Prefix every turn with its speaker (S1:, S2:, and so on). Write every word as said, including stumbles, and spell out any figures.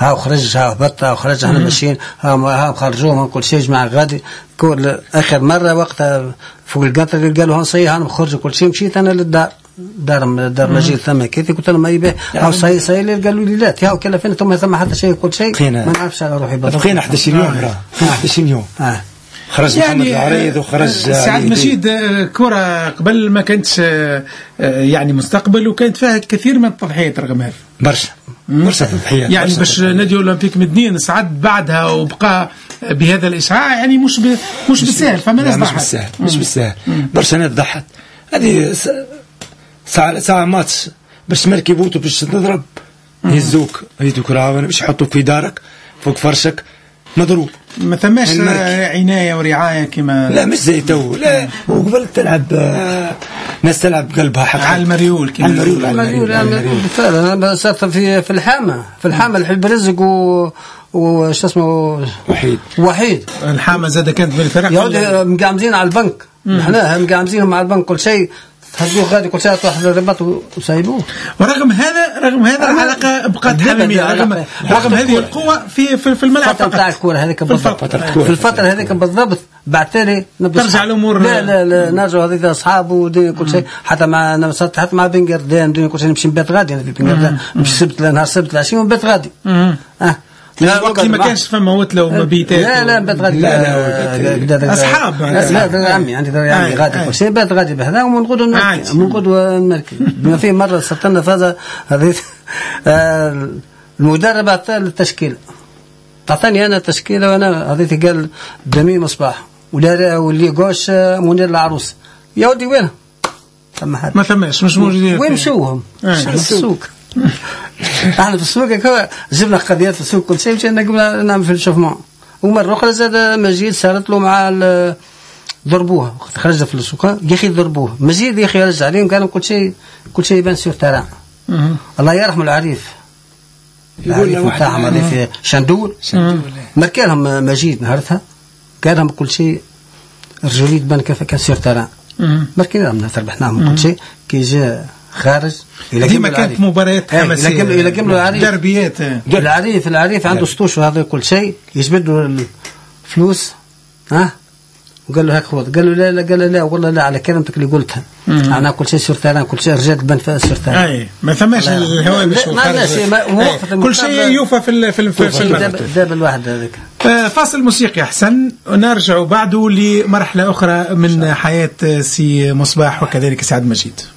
S1: ها خرج ها هبط ها خرج احنا ماشيين ها ها خرجوهم كل شيء جماعة غادي كل آخر مرة وقتها فوق القطر قالوا هون صحيح أنا خرج كل شيء مشيت أنا للدار دار دار مجيد ثم كيف قلت لهم ما يبيع ها صحيح صحيح قالوا لي لا تياو كلا فين ثم ثم حتى شيء كل شيء ما نعرفش أروح يبطل
S2: بقينا إحدى عشر يوم راه بقينا إحدى عشر يوم
S1: آه.
S2: خرج يعني محمد العريض وخرج
S3: سعد مجيد. كرة قبل ما كانتش يعني مستقبل وكانت فيها كثير من التضحيات رغم هذا
S2: برشا برشا تضحيات
S3: يعني باش نادي اولمبيك مدنين صعد بعدها وبقى بهذا الاشعاع يعني مش ب... مش بالسهل فما ناس
S2: مش بالسهل مش بالسهل برشا ناس ضحت هذه ساعة ساعة ماتش باش مركبوت باش تضرب يهزوك يدوك راهو باش يحطوك في دارك فوق فرشك مضروب
S3: ما ثماش عناية ورعاية كما
S2: لا مش زي تو لا وقبل تلعب ناس تلعب قلبها حق
S3: على المريول كما
S2: على المريول على المريول
S1: فعلا انا صرت في في الحامة في الحامة الحب رزق و وش اسمه
S2: وحيد
S1: وحيد
S3: الحامة زاد كانت بالفرق
S1: يا مقامزين على البنك احنا مقامزينهم على البنك كل شيء هذوك غادي كل ساعة واحد الرباط وسايبوه
S3: ورغم هذا رغم هذا العلاقة بقت حميمية رغم رغم هذه القوة في في, في الملعب
S1: فقط بتاع الكورة هذيك بالضبط في الفترة هذيك بالضبط بعتري
S3: ترجع الأمور
S1: لا لا لا نرجع هذيك أصحاب ودنيا كل شيء حتى مع أنا وصلت حتى مع بنجردان دنيا كل شيء نمشي بيت غادي أنا في بنجردان نمشي سبت نهار سبت العشية وبيت غادي
S3: اه لا وقت ما كانش فما وتلة ومبيتات
S1: لا لا بيت غادي
S3: لا لا أصحاب
S1: لا ده عمي عندي ده عمي غادي كل شيء بيت غادي بهذا ومن غدو نركب من غدو نركب بما فيه مرة صرت لنا فازة هذه المدرب أعطى التشكيل أعطاني أنا التشكيلة وأنا هذه قال دمي مصباح ولا واللي قوش منير العروس يا ودي وين ثم حد
S3: ما ثماش مش موجودين
S1: وين مشوهم في السوق احنا في السوق جبنا قضيات في السوق كل شيء مشينا قبل نعمل في الشوفمون ومره اخرى زاد مجيد صارت له مع ضربوها خرج في السوق يا اخي ضربوه مجيد يا اخي رجع عليهم قالوا كل شيء كل شيء يبان سور ترى الله يرحم العريف العريف نتاعهم هذا في شندول مركالهم مجيد نهارتها قال لهم كل شيء رجولي تبان كيف كان سور ترى مركين لهم ربحناهم كل شيء كي جاء خارج
S3: ديما كانت مباريات حماسيه
S1: الى قبل العريف
S3: دربيات
S1: العريف العريف عنده سطوش وهذا كل شيء يجبد له الفلوس ها وقال له هاك خذ قال له لا لا قال له لا والله لا على كلمتك اللي قلتها انا كل شيء سرتان كل شيء رجعت بن في سرتان
S3: اي ما ثماش الهوامش كل شيء يوفى في في في
S1: الداب الواحد هذاك
S3: فاصل موسيقي احسن ونرجع بعده لمرحله اخرى من حياه سي مصباح وكذلك سعد مجيد.